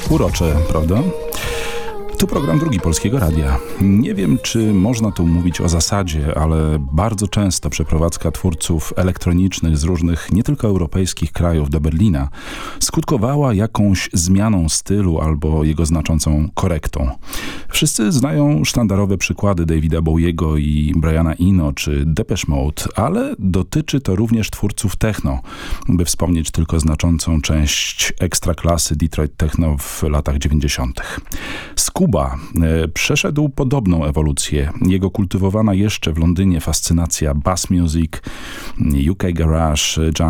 Urocze, prawda? Tu program Drugi Polskiego Radia. Nie wiem, czy można tu mówić o zasadzie, ale bardzo często przeprowadzka twórców elektronicznych z różnych, nie tylko europejskich krajów do Berlina skutkowała jakąś zmianą stylu albo jego znaczącą korektą. Wszyscy znają sztandarowe przykłady Davida Bowiego i Briana Eno czy Depeche Mode, ale dotyczy to również twórców techno, by wspomnieć tylko znaczącą część ekstraklasy Detroit Techno w latach 90. Scuba przeszedł podobną ewolucję. Jego kultywowana jeszcze w Londynie fascynacja bass music, UK garage,